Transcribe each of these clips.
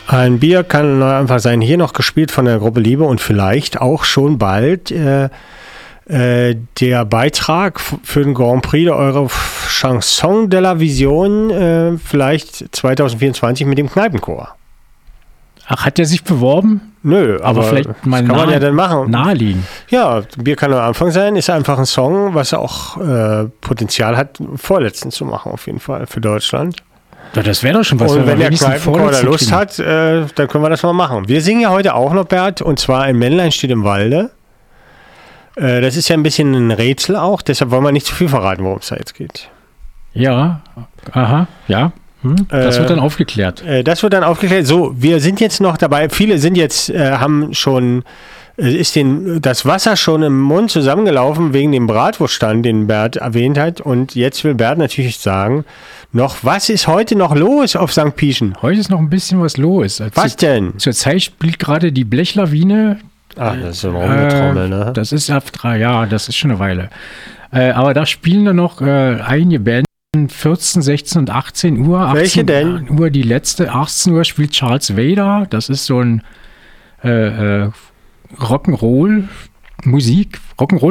Ein Bier kann einfach sein. Hier noch gespielt von der Gruppe Liebe und vielleicht auch schon bald der Beitrag für den Grand Prix der Euro Chanson de la Vision vielleicht 2024 mit dem Kneipenchor. Ach, hat der sich beworben? Nö, aber vielleicht mal kann man ja dann machen. Naheliegen. Ja, Bier kann am Anfang sein, ist einfach ein Song, was auch Potenzial hat, Vorletzten zu machen auf jeden Fall für Deutschland. Ja, das wäre doch schon was. Und wenn der Kneipenchor da Lust hat, dann können wir das mal machen. Wir singen ja heute auch noch, Bert, und zwar Ein Männlein steht im Walde. Das ist ja ein bisschen ein Rätsel auch, deshalb wollen wir nicht zu viel verraten, worum es da jetzt geht. Ja, aha, ja. Das wird dann aufgeklärt. Das wird dann aufgeklärt. So, wir sind jetzt noch dabei. Viele sind jetzt, haben schon, ist das Wasser schon im Mund zusammengelaufen wegen dem Bratwurststand, den Bert erwähnt hat. Und jetzt will Bert natürlich sagen, was ist heute noch los auf St. Pieschen? Heute ist noch ein bisschen was los. Was denn? Zurzeit spielt gerade die Blechlawine. Ach, das ist so ein Rumgetrommel, ne? Das ist ab 3 Jahren, das ist schon eine Weile. Aber da spielen dann noch einige Bands. 14, 16 und 18 Uhr. 18 Welche denn? Uhr die letzte. 18 Uhr spielt Charles Vader. Das ist so ein Rock'n'Roll-Musik.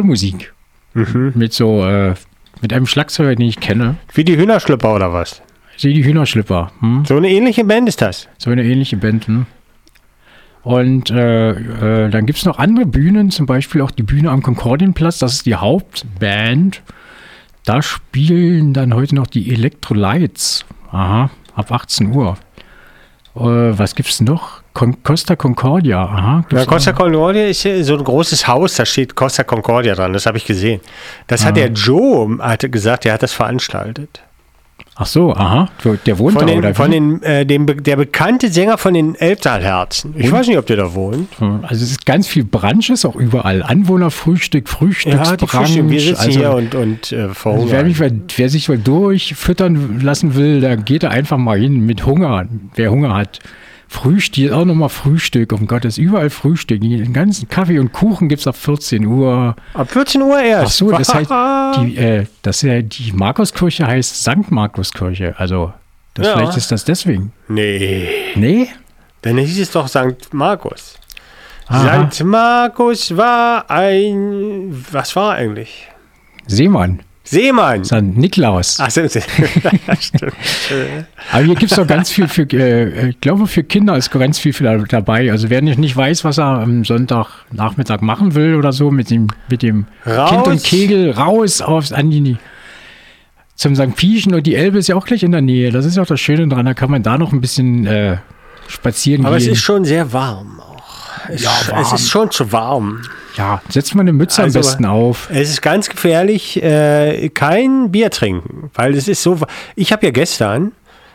Mit einem Schlagzeuger, den ich kenne. Wie die Hühnerschlüpper oder was? Die Hühnerschlüpper. So eine ähnliche Band ist das? So eine ähnliche Band, Und dann gibt es noch andere Bühnen, zum Beispiel auch die Bühne am Konkordienplatz. Das ist die Hauptband. Da spielen dann heute noch die Electrolytes. Aha, ab 18 Uhr. Was gibt's noch? Costa Concordia. Aha. Ja, Costa Concordia ist so ein großes Haus, da steht Costa Concordia dran, das habe ich gesehen. Das hat der Joe, hatte gesagt, der hat das veranstaltet. Ach so, aha. Der wohnt da, oder wie? Der bekannte Sänger von den Elbtalherzen. Ich weiß nicht, ob der da wohnt. Also es ist ganz viel Brunches auch überall. Anwohnerfrühstück, Frühstücksbrunch. Ja, wir sitzen hier und verhungern. Wer sich mal durchfüttern lassen will, da geht er einfach mal hin mit Hunger. Wer Hunger hat. Frühstück, auch nochmal Frühstück. Um Gottes, überall Frühstück. Den ganzen Kaffee und Kuchen gibt es ab 14 Uhr. Ab 14 Uhr erst? Ach so, das heißt, die Markuskirche heißt Sankt Markuskirche. Also, vielleicht ist das deswegen. Nee? Dann hieß es doch Sankt Markus. Aha. Sankt Markus war was war eigentlich? Seemann. San Niklaus. Ach, stimmt. Aber hier gibt es doch ganz viel ich glaube, für Kinder ist ganz viel dabei. Also wer nicht weiß, was er am Sonntagnachmittag machen will oder so mit dem Kind und Kegel raus zum St. Pieschen, und die Elbe ist ja auch gleich in der Nähe. Das ist ja auch das Schöne dran, da kann man da noch ein bisschen spazieren gehen. Aber es ist schon sehr warm auch. Warm. Es ist schon zu warm. Ja, setzt mal eine Mütze am besten auf. Es ist ganz gefährlich, kein Bier trinken, weil es ist so. Ich habe ja gestern,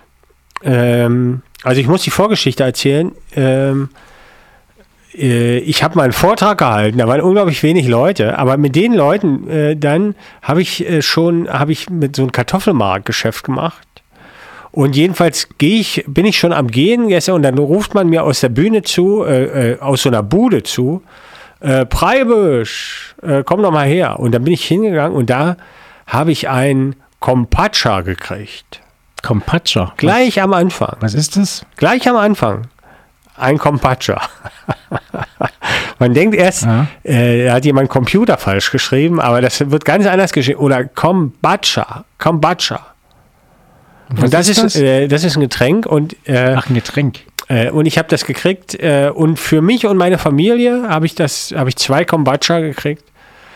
also ich muss die Vorgeschichte erzählen. Ich habe mal einen Vortrag gehalten, da waren unglaublich wenig Leute, aber mit den Leuten dann habe ich mit so einem Kartoffelmarktgeschäft gemacht. Und jedenfalls bin ich schon am Gehen gestern, und dann ruft man mir aus der Bühne zu, aus so einer Bude zu, Preibisch, komm doch mal her. Und dann bin ich hingegangen und da habe ich ein Kompatscha gekriegt. Kompatscha? Gleich am Anfang. Was ist das? Gleich am Anfang. Ein Kompatscha. Man denkt erst, da hat jemand Computer falsch geschrieben, aber das wird ganz anders geschrieben. Oder Kombatscha. Und das ist ein Getränk. Und, ein Getränk. Und ich habe das gekriegt. Und für mich und meine Familie habe ich 2 Kombatscha gekriegt.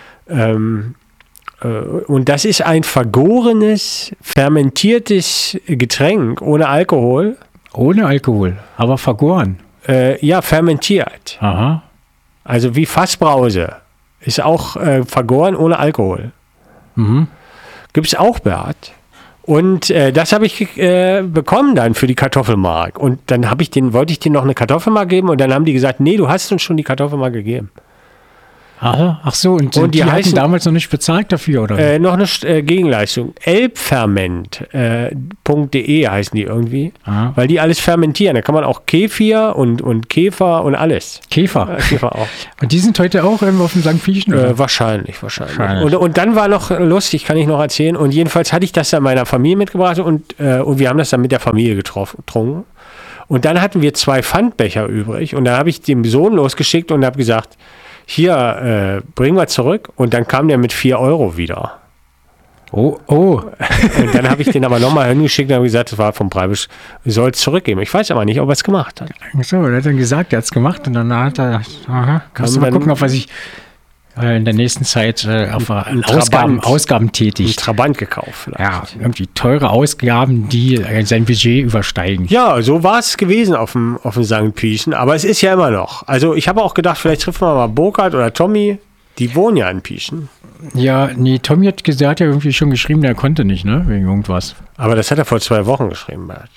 Und das ist ein vergorenes, fermentiertes Getränk ohne Alkohol. Ohne Alkohol, aber vergoren. Ja, fermentiert. Aha. Also wie Fassbrause. Ist auch vergoren ohne Alkohol. Mhm. Gibt es auch, Bert. Und das habe ich bekommen dann für die Kartoffelmark. Und dann wollte ich denen noch eine Kartoffelmark geben, und dann haben die gesagt, nee, du hast uns schon die Kartoffelmark gegeben. Aha. Ach so, und die hatten damals noch nicht bezahlt dafür, oder? Noch eine Gegenleistung. Elbferment.de heißen die irgendwie, weil die alles fermentieren. Da kann man auch Kefir und Käfer und alles. Käfer? Käfer auch. Und die sind heute auch auf dem St. Pieschen? Wahrscheinlich. Und dann war noch lustig, kann ich noch erzählen. Und jedenfalls hatte ich das dann meiner Familie mitgebracht, und wir haben das dann mit der Familie getrunken. Und dann hatten wir 2 Pfandbecher übrig und dann habe ich dem Sohn losgeschickt und habe gesagt, hier, bringen wir zurück. Und dann kam der mit 4 Euro wieder. Oh. Und dann habe ich den aber nochmal hingeschickt und habe gesagt, das war vom Preibisch, ich soll es zurückgeben. Ich weiß aber nicht, ob er es gemacht hat. So, er hat dann gesagt, er hat es gemacht und dann hat er, kannst du mal gucken, auf was ich in der nächsten Zeit auf Ausgaben tätigt. Ein Trabant gekauft vielleicht. Ja, irgendwie teure Ausgaben, die sein Budget übersteigen. Ja, so war es gewesen auf dem St. Pieschen, aber es ist ja immer noch. Also ich habe auch gedacht, vielleicht treffen wir mal Burkhard oder Tommy, die wohnen ja in Pieschen. Ja, nee, Tommy hat ja irgendwie schon geschrieben, der konnte nicht, ne, wegen irgendwas. Aber das hat er vor 2 Wochen geschrieben, Bert.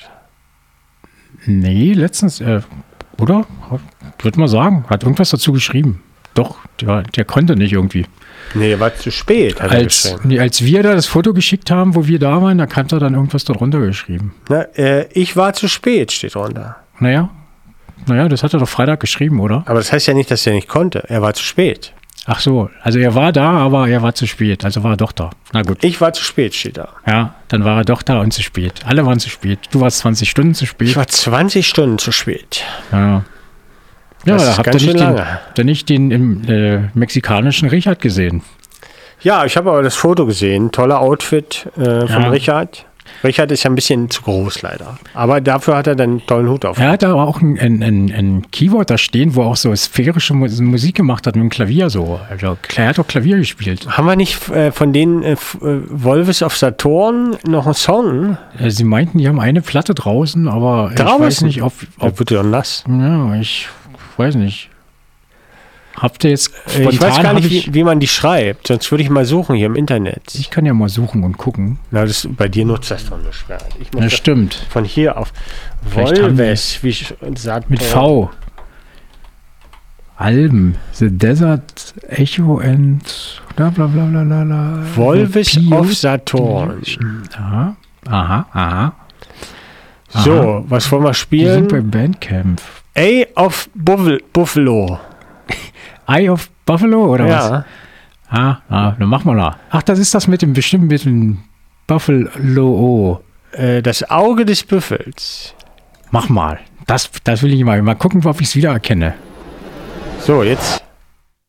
Nee, letztens, oder? Würde mal sagen, hat irgendwas dazu geschrieben. Doch, der konnte nicht irgendwie. Nee, war zu spät, hat er geschrieben. Als wir da das Foto geschickt haben, wo wir da waren, da hat er dann irgendwas darunter geschrieben. Na, ich war zu spät, steht drunter. Naja, das hat er doch Freitag geschrieben, oder? Aber das heißt ja nicht, dass er nicht konnte. Er war zu spät. Ach so, also er war da, aber er war zu spät. Also war er doch da. Na gut. Ich war zu spät, steht da. Ja, dann war er doch da und zu spät. Alle waren zu spät. Du warst 20 Stunden zu spät. Ich war 20 Stunden zu spät. Ja. Ja, das da ist habt ganz schön lange. ihr nicht den im mexikanischen Richard gesehen. Ja, ich habe aber das Foto gesehen. Toller Outfit von Richard. Richard ist ja ein bisschen zu groß leider. Aber dafür hat er dann einen tollen Hut auf. Er hat da auch ein Keyboard da stehen, wo er auch so sphärische Musik gemacht hat mit dem Klavier so. Also, er hat auch Klavier gespielt. Haben wir nicht von denen Volvis auf Saturn noch einen Song? Sie meinten, die haben eine Platte draußen, aber ich weiß nicht, ob wird ja nass. Ja, ich weiß nicht. Habt ihr jetzt spontan, ich weiß gar nicht, wie man die schreibt. Sonst würde ich mal suchen hier im Internet. Ich kann ja mal suchen und gucken. Na, bei dir nutzt das doch nicht mehr. Ja, stimmt. Von hier auf Volves, wie sagt mit V. Alben. The Desert Echo and bla bla bla bla bla. Volvis auf Saturn. Aha. So, was wollen wir spielen? Wir sind bei Bandcamp. A of Buffalo. Eye of Buffalo oder ja. Was? Dann machen wir da. Ach, das ist das mit dem Buffalo. Das Auge des Büffels. Mach mal. Das will ich mal gucken, ob ich es wiedererkenne. So, jetzt.